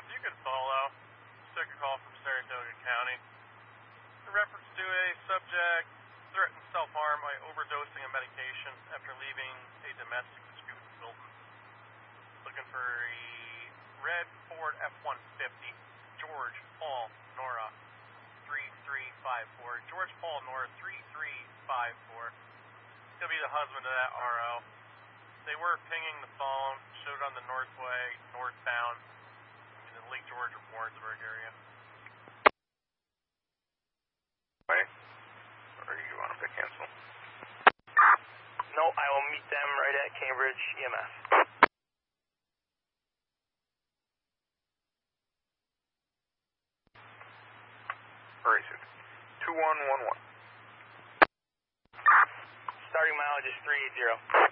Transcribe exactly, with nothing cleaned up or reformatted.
if you could follow, took a call from Saratoga County. In reference to a subject threatened self-harm by overdosing of medication after leaving a domestic dispute with Wilton. Looking for a red Ford F one fifty, George Paul Nora three three five four. George Paul Nora three three five four. He'll be the husband of that R O. They were pinging the phone, showed on the Northway, northbound, in the Lake George or Warrensburg area. Wait, or you want to cancel? No, I will meet them right at Cambridge E M S. Where is it? two one one one. Starting mileage is three eighty.